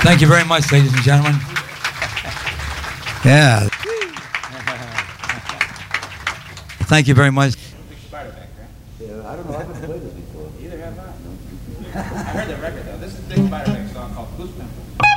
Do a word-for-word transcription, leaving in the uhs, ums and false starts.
Thank you very much, ladies and gentlemen. Yeah. Thank you very much. Spiderback, right? Yeah, I don't know. I haven't played it before. Either have I. I heard that record though. This is a big Spiderback song called Goose Pimple.